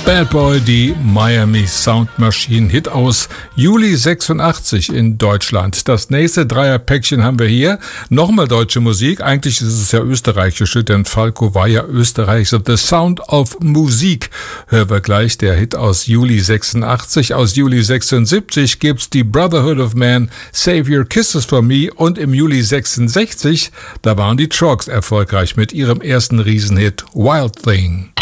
Bad Boy, die Miami Sound Machine, Hit aus Juli 86 in Deutschland. Das nächste Dreierpäckchen haben wir hier. Nochmal deutsche Musik. Eigentlich ist es ja österreichische, denn Falco war ja Österreicher. The Sound of Musik hören wir gleich. Der Hit aus Juli 86. Aus Juli 76 gibt's die Brotherhood of Man, Save Your Kisses for Me. Und im Juli 66, da waren die Trogs erfolgreich mit ihrem ersten Riesenhit Wild Thing.